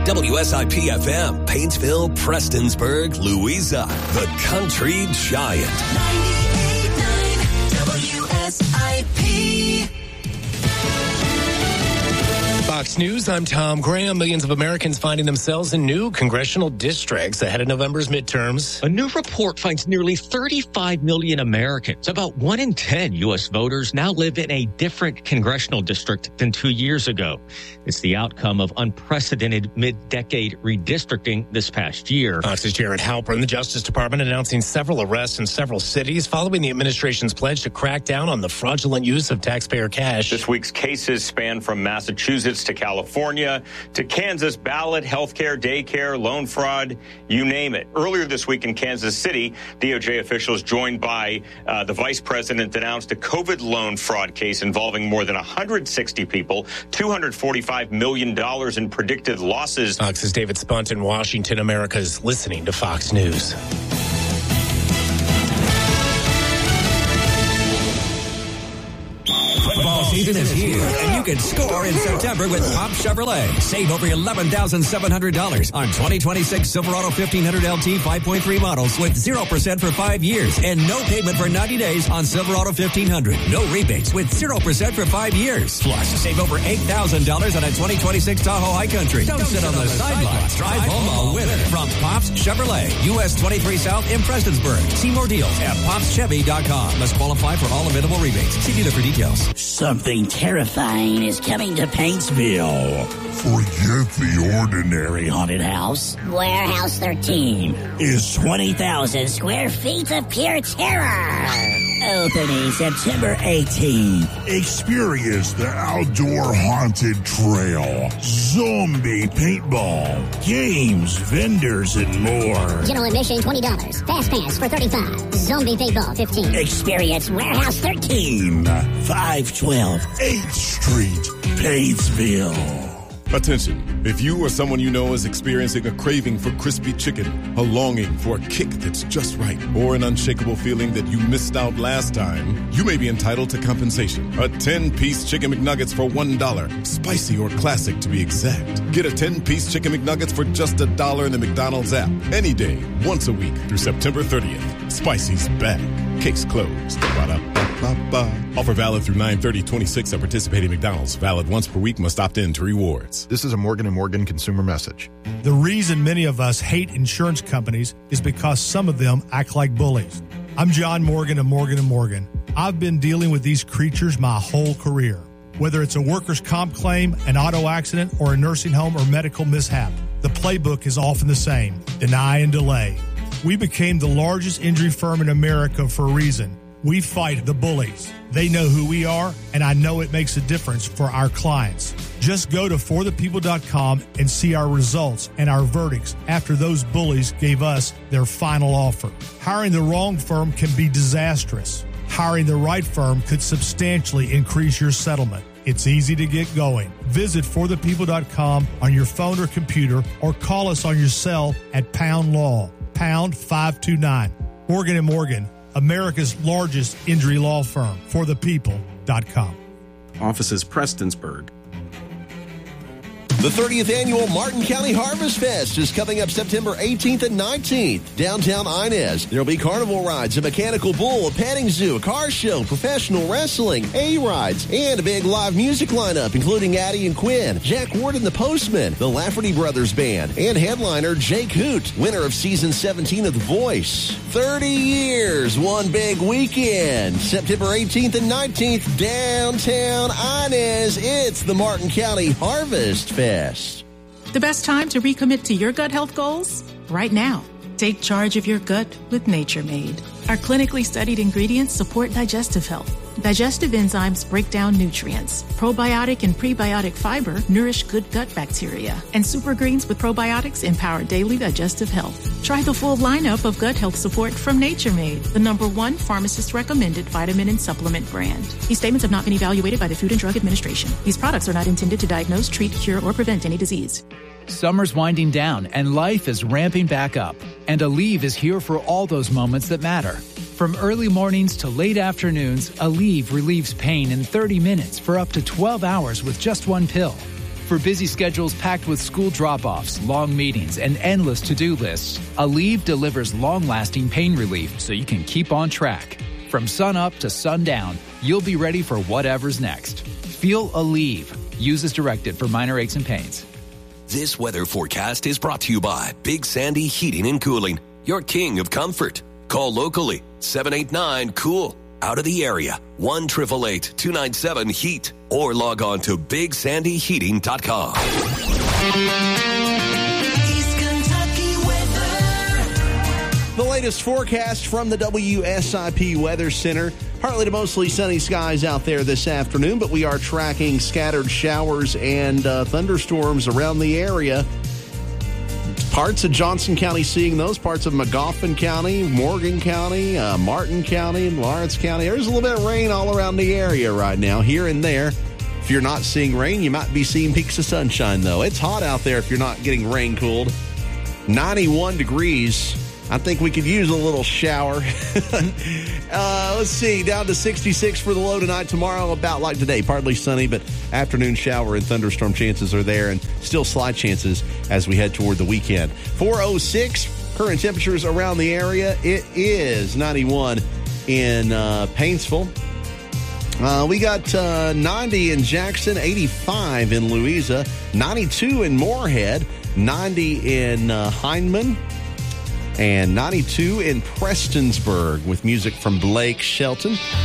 WSIP-FM, Paintsville, Prestonsburg, Louisa, the country giant. 98.9 WSIP. Fox News, I'm Tom Graham. Millions of Americans finding themselves in new congressional districts ahead of November's midterms. A new report finds nearly 35 million Americans, about 1 in 10 U.S. voters, now live in a different congressional district than 2 years ago. It's the outcome of unprecedented mid-decade redistricting this past year. Fox's Jared Halpern. The Justice Department announcing several arrests in several cities following the administration's pledge to crack down on the fraudulent use of taxpayer cash. This week's cases span from Massachusetts to California to Kansas. Ballot, healthcare, daycare, loan fraud, you name it. Earlier this week in Kansas City, DOJ officials joined by the vice president announced a COVID loan fraud case involving more than 160 people, $245 million in predicted losses. Fox's David Spunt in Washington. America's listening to Fox News. Football season is here, and you can score in September with Pop Chevrolet. Save over $11,700 on 2026 Silverado 1500 LT 5.3 models with 0% for 5 years and no payment for 90 days on Silverado 1500. No rebates with 0% for 5 years. Plus, save over $8,000 on a 2026 Tahoe High Country. Don't sit on the sidelines. Drive home a winner from Pops Chevrolet. US 23 South in Prestonsburg. See more deals at popschevy.com. Must qualify for all available rebates. See dealer for details. Something terrifying is coming to Paintsville. Forget the ordinary Haunted house. Warehouse 13 is 20,000 square feet of pure terror. Opening September 18th. Experience the outdoor haunted trail, zombie paintball, games, vendors, and more. General admission $20. Fast pass for $35. Zombie paintball $15. Experience Warehouse 13. 512 8th Street, Paintsville. Attention, if you or someone you know is experiencing a craving for crispy chicken, a longing for a kick that's just right, or an unshakable feeling that you missed out last time, you may be entitled to compensation. A 10-piece Chicken McNuggets for $1, spicy or classic to be exact. Get a 10-piece Chicken McNuggets for just $1 in the McDonald's app, any day, once a week through September 30th. Spicy's back. Case closed. Ba-da-ba-ba-ba. Offer valid through 9/30/26 at participating McDonald's. Valid once per week. Must opt in to rewards. This is a Morgan & Morgan consumer message. The reason many of us hate insurance companies is because some of them act like bullies. I'm John Morgan of Morgan & Morgan. I've been dealing with these creatures my whole career. Whether it's a workers' comp claim, an auto accident, or a nursing home or medical mishap, the playbook is often the same: deny and delay. We became the largest injury firm in America for a reason. We fight the bullies. They know who we are, and I know it makes a difference for our clients. Just go to forthepeople.com and see our results and our verdicts after those bullies gave us their final offer. Hiring the wrong firm can be disastrous. Hiring the right firm could substantially increase your settlement. It's easy to get going. Visit forthepeople.com on your phone or computer, or call us on your cell at Pound Law, pound 529. Morgan & Morgan, America's largest injury law firm. forthepeople.com. Offices Prestonsburg. The 30th Annual Martin County Harvest Fest is coming up September 18th and 19th. Downtown Inez. There'll be carnival rides, a mechanical bull, a petting zoo, a car show, professional wrestling, A-rides, and a big live music lineup, including Addie and Quinn, Jack Ward and the Postman, the Lafferty Brothers Band, and headliner Jake Hoot, winner of Season 17 of The Voice. 30 years, one big weekend. September 18th and 19th, downtown Inez. It's the Martin County Harvest Fest. The best time to recommit to your gut health goals? Right now. Take charge of your gut with Nature Made. Our clinically studied ingredients support digestive health. Digestive enzymes break down nutrients. Probiotic and prebiotic fiber nourish good gut bacteria. And super greens with probiotics empower daily digestive health. Try the full lineup of gut health support from Nature Made, the #1 pharmacist-recommended vitamin and supplement brand. These statements have not been evaluated by the Food and Drug Administration. These products are not intended to diagnose, treat, cure, or prevent any disease. Summer's winding down and life is ramping back up. And Aleve is here for all those moments that matter. From early mornings to late afternoons, Aleve relieves pain in 30 minutes for up to 12 hours with just one pill. For busy schedules packed with school drop-offs, long meetings, and endless to-do lists, Aleve delivers long-lasting pain relief so you can keep on track. From sun-up to sundown, you'll be ready for whatever's next. Feel Aleve. Use as directed for minor aches and pains. This weather forecast is brought to you by Big Sandy Heating and Cooling, your king of comfort. Call locally, 789-COOL. Out of the area, 1-888-297-HEAT. Or log on to BigSandyHeating.com. The latest forecast from the WSIP Weather Center. Partly to mostly sunny skies out there this afternoon, but we are tracking scattered showers and thunderstorms around the area. Parts of Johnson County seeing those, parts of Magoffin County, Morgan County, Martin County, and Lawrence County. There's a little bit of rain all around the area right now, here and there. If you're not seeing rain, you might be seeing peaks of sunshine, though. It's hot out there if you're not getting rain cooled. 91 degrees. I think we could use a little shower. Let's see, down to 66 for the low tonight. Tomorrow, about like today, partly sunny, but afternoon shower and thunderstorm chances are there, and still slight chances as we head toward the weekend. 406, current temperatures around the area. It is 91 in Paintsville. We got 90 in Jackson, 85 in Louisa, 92 in Moorhead, 90 in Hindman, and 92 in Prestonsburg with music from Blake Shelton.